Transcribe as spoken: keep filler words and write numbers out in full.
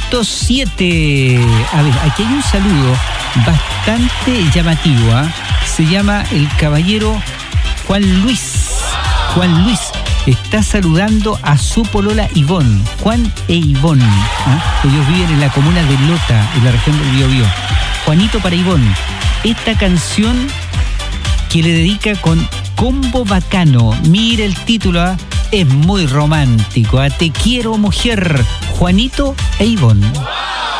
punto siete. A ver, aquí hay un saludo bastante llamativo, ¿eh? Se llama el caballero Juan Luis. Juan Luis está saludando a su polola Ivonne. Juan e Ivonne, ¿eh? Ellos viven en la comuna de Lota, en la región del Biobío. Juanito para Ivonne, esta canción que le dedica con Combo Bacano. Mire el título, ¿eh? Es muy romántico, ¿eh? Te quiero, mujer. Juanito e Ivonne.